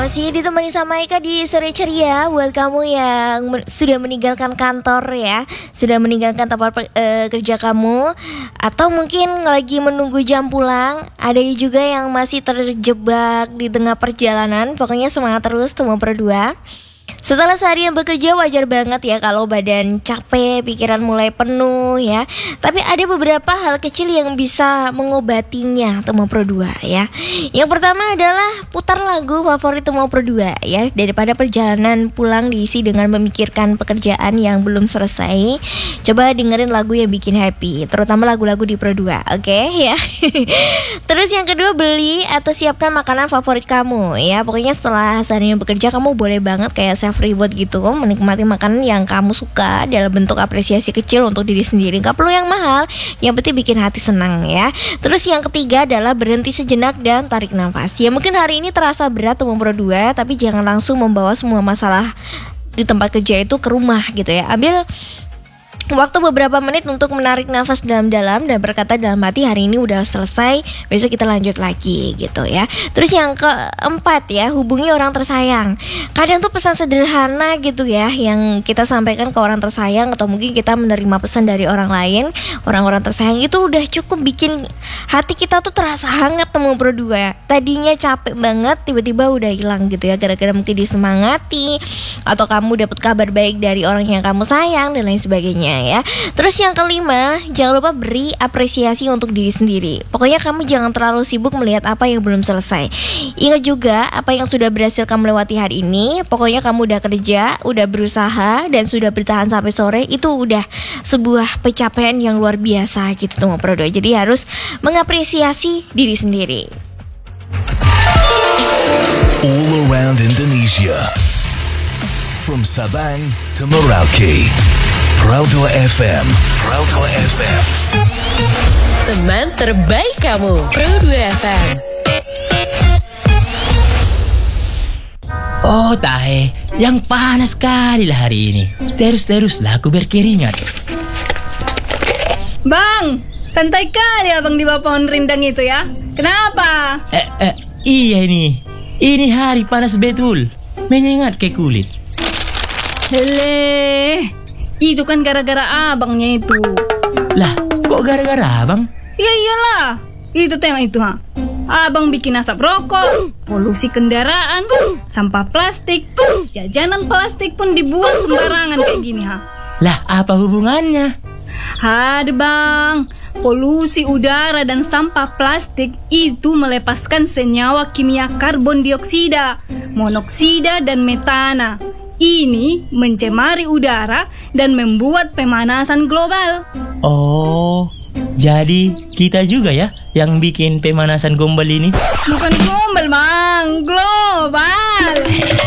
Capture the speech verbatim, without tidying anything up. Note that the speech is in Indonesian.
Masih ditemani sama Eka di Sore Ceria. Buat kamu yang men- sudah meninggalkan kantor ya, sudah meninggalkan tempat per- eh, kerja kamu, atau mungkin lagi menunggu jam pulang. Ada juga yang masih terjebak di tengah perjalanan. Pokoknya semangat terus temu berdua. Setelah seharian bekerja, wajar banget ya kalau badan capek, pikiran mulai penuh ya. Tapi ada beberapa hal kecil yang bisa mengobatinya Temu Pro dua ya. Yang pertama adalah putar lagu favorit Temu Pro dua ya. Daripada perjalanan pulang diisi dengan memikirkan pekerjaan yang belum selesai, coba dengerin lagu yang bikin happy, terutama lagu-lagu di Pro dua, oke okay, ya. Terus yang kedua, beli atau siapkan makanan favorit kamu ya. Pokoknya setelah seharian bekerja, kamu boleh banget kayak self reward gitu, menikmati makanan yang kamu suka dalam bentuk apresiasi kecil untuk diri sendiri. Gak perlu yang mahal, yang penting bikin hati senang ya. Terus yang ketiga adalah berhenti sejenak dan tarik nafas. Ya mungkin hari ini terasa berat Temu Pro dua, tapi jangan langsung membawa semua masalah di tempat kerja itu ke rumah gitu ya. Ambil waktu beberapa menit untuk menarik nafas dalam-dalam dan berkata dalam hati, hari ini udah selesai, besok kita lanjut lagi gitu ya. Terus yang keempat ya, hubungi orang tersayang. Kadang tuh pesan sederhana gitu ya yang kita sampaikan ke orang tersayang, atau mungkin kita menerima pesan dari orang lain, orang-orang tersayang itu udah cukup bikin hati kita tuh terasa hangat Temu Pro dua. Tadinya capek banget, tiba-tiba udah hilang gitu ya, gara-gara mungkin disemangati, atau kamu dapat kabar baik dari orang yang kamu sayang dan lain sebagainya ya. Terus yang kelima, jangan lupa beri apresiasi untuk diri sendiri. Pokoknya kamu jangan terlalu sibuk melihat apa yang belum selesai. Ingat juga apa yang sudah berhasil kamu lewati hari ini. Pokoknya kamu udah kerja, udah berusaha, dan sudah bertahan sampai sore. Itu udah sebuah pencapaian yang luar biasa gitu Temu Pro dua. Jadi harus mengapresiasi diri sendiri. All around Indonesia, from Sabang to Merauke, Pro dua F M, Pro dua F M. Teman terbaik kamu, Pro dua F M. Oh Tahe, yang panas sekali lah hari ini. Terus-teruslah aku berkeringat. Bang, santai kali abang di bawah pohon rindang itu ya. Kenapa? Eh, eh, iya ini. Ini hari panas betul, menyengat ke kulit. Hele, itu kan gara-gara abangnya itu. Lah, kok gara-gara abang? Ya iyalah, itu tengok itu ha. Abang bikin asap rokok, polusi kendaraan, sampah plastik, jajanan plastik pun dibuang sembarangan kayak gini ha. Lah, apa hubungannya? Had bang, polusi udara dan sampah plastik itu melepaskan senyawa kimia karbon dioksida, monoksida, dan metana. Ini mencemari udara dan membuat pemanasan global. Oh, jadi kita juga ya yang bikin pemanasan gombal ini? Bukan gombal bang, global.